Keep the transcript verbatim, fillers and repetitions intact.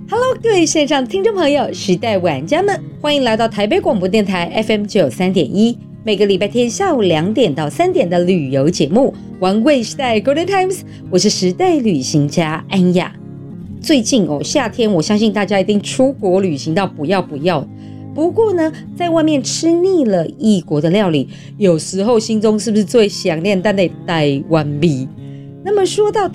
Hello， 各位线上听众朋友、时代玩家们，欢迎来到台北广播电台 F M 九三点一，每个礼拜天下午两点到三点的旅游节目《玩味时代 Golden Times》，我是时代旅行家安雅。最近哦，夏天我相信大家一定出国旅行到不要不要。不过呢，在外面吃腻了异国的料理，有时候心中是不是最想念的台湾味？那么说到